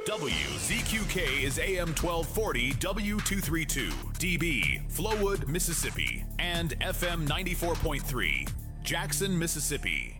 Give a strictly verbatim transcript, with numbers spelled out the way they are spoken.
W Z Q K is A M twelve forty W two thirty-two, D B, Flowood, Mississippi, and F M ninety-four point three, Jackson, Mississippi.